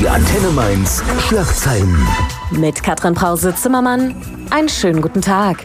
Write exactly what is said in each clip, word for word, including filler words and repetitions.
Die Antenne Mainz Schlagzeilen. Mit Katrin Brause-Zimmermann, einen schönen guten Tag.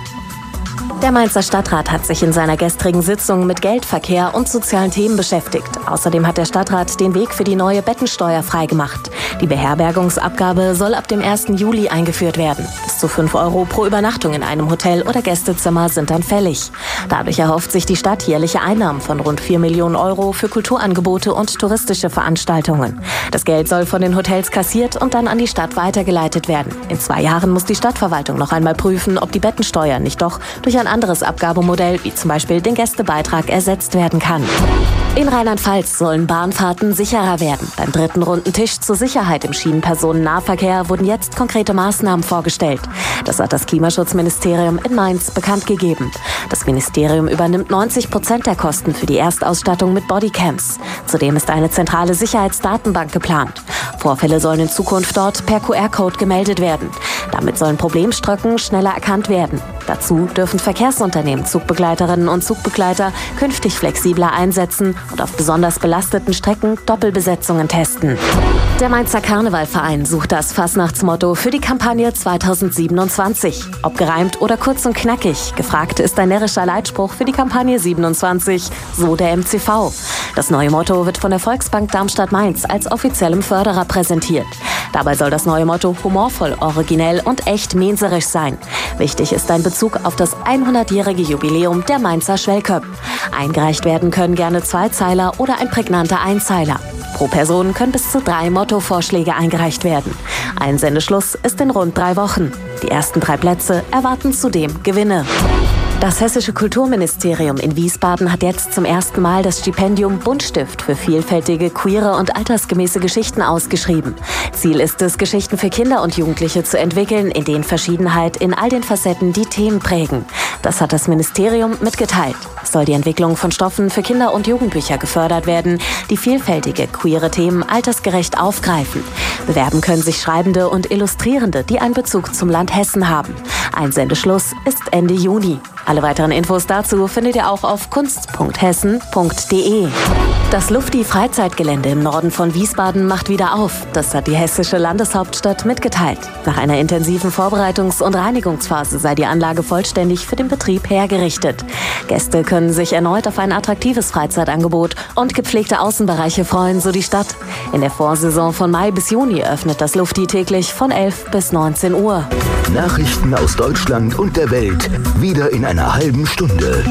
Der Mainzer Stadtrat hat sich in seiner gestrigen Sitzung mit Geldverkehr und sozialen Themen beschäftigt. Außerdem hat der Stadtrat den Weg für die neue Bettensteuer freigemacht. Die Beherbergungsabgabe soll ab dem ersten Juli eingeführt werden. Bis zu fünf Euro pro Übernachtung in einem Hotel oder Gästezimmer sind dann fällig. Dadurch erhofft sich die Stadt jährliche Einnahmen von rund vier Millionen Euro für Kulturangebote und touristische Veranstaltungen. Das Geld soll von den Hotels kassiert und dann an die Stadt weitergeleitet werden. In zwei Jahren muss die Stadtverwaltung noch einmal prüfen, ob die Bettensteuer nicht doch durch ein anderes Abgabemodell, wie zum Beispiel den Gästebeitrag, ersetzt werden kann. In Rheinland-Pfalz sollen Bahnfahrten sicherer werden. Beim dritten runden Tisch zur Sicherheit im Schienenpersonennahverkehr wurden jetzt konkrete Maßnahmen vorgestellt. Das hat das Klimaschutzministerium in Mainz bekannt gegeben. Das Ministerium übernimmt neunzig Prozent der Kosten für die Erstausstattung mit Bodycams. Zudem ist eine zentrale Sicherheitsdatenbank geplant. Vorfälle sollen in Zukunft dort per Q R-Code gemeldet werden. Damit sollen Problemstrecken schneller erkannt werden. Dazu dürfen Verkehrsunternehmen Zugbegleiterinnen und Zugbegleiter künftig flexibler einsetzen und auf besonders belasteten Strecken Doppelbesetzungen testen. Der Mainzer Karnevalverein sucht das Fastnachtsmotto für die Kampagne zweitausendsiebenundzwanzig. Ob gereimt oder kurz und knackig, gefragt ist ein närrischer Leitspruch für die Kampagne siebenundzwanzig, so der M C V. Das neue Motto wird von der Volksbank Darmstadt-Mainz als offiziellem Förderer präsentiert. Dabei soll das neue Motto humorvoll, originell und echt mainzerisch sein. Wichtig ist ein Bezug auf das hundertjährige Jubiläum der Mainzer Schwellköpp. Eingereicht werden können gerne Zweizeiler oder ein prägnanter Einzeiler. Pro Person können bis zu drei Mottovorschläge eingereicht werden. Einsendeschluss ist in rund drei Wochen. Die ersten drei Plätze erwarten zudem Gewinne. Das Hessische Kulturministerium in Wiesbaden hat jetzt zum ersten Mal das Stipendium Buntstift für vielfältige, queere und altersgemäße Geschichten ausgeschrieben. Ziel ist es, Geschichten für Kinder und Jugendliche zu entwickeln, in denen Verschiedenheit in all den Facetten die Themen prägen. Das hat das Ministerium mitgeteilt. Es soll die Entwicklung von Stoffen für Kinder- und Jugendbücher gefördert werden, die vielfältige, queere Themen altersgerecht aufgreifen. Bewerben können sich Schreibende und Illustrierende, die einen Bezug zum Land Hessen haben. Einsendeschluss ist Ende Juni. Alle weiteren Infos dazu findet ihr auch auf kunst punkt hessen punkt de. Das Lufti-Freizeitgelände im Norden von Wiesbaden macht wieder auf. Das hat die hessische Landeshauptstadt mitgeteilt. Nach einer intensiven Vorbereitungs- und Reinigungsphase sei die Anlage vollständig für den Betrieb hergerichtet. Gäste können sich erneut auf ein attraktives Freizeitangebot und gepflegte Außenbereiche freuen, so die Stadt. In der Vorsaison von Mai bis Juni öffnet das Lufti täglich von elf bis neunzehn Uhr. Nachrichten aus Deutschland und der Welt. Wieder in einer halben Stunde.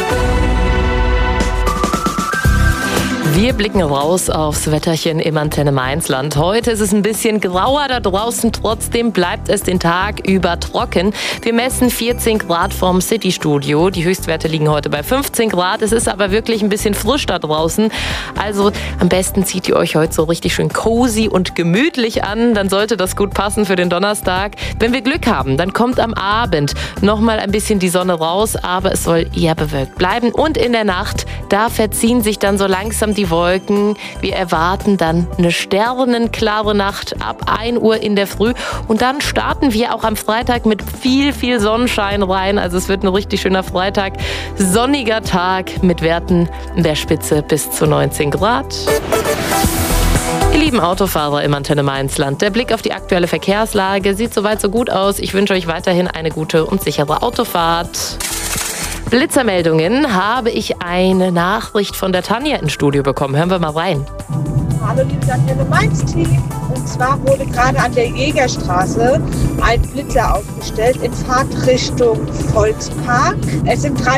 Wir blicken raus aufs Wetterchen im Antenne Mainzland. Heute ist es ein bisschen grauer da draußen, trotzdem bleibt es den Tag über trocken. Wir messen vierzehn Grad vom City-Studio. Die Höchstwerte liegen heute bei fünfzehn Grad. Es ist aber wirklich ein bisschen frisch da draußen. Also am besten zieht ihr euch heute so richtig schön cozy und gemütlich an. Dann sollte das gut passen für den Donnerstag. Wenn wir Glück haben, dann kommt am Abend noch mal ein bisschen die Sonne raus, aber es soll eher bewölkt bleiben. Und in der Nacht, da verziehen sich dann so langsam die Wolken. Wir erwarten dann eine sternenklare Nacht ab ein Uhr in der Früh. Und dann starten wir auch am Freitag mit viel, viel Sonnenschein rein. Also es wird ein richtig schöner Freitag. Sonniger Tag mit Werten in der Spitze bis zu neunzehn Grad. Ihr lieben Autofahrer im Antenne Mainzland, der Blick auf die aktuelle Verkehrslage sieht soweit so gut aus. Ich wünsche euch weiterhin eine gute und sichere Autofahrt. Blitzermeldungen habe ich eine Nachricht von der Tanja ins Studio bekommen. Hören wir mal rein. Hallo liebes Antenne Mainz-Team. Und zwar wurde gerade an der Jägerstraße ein Blitzer aufgestellt in Fahrtrichtung Volkspark. Es sind drei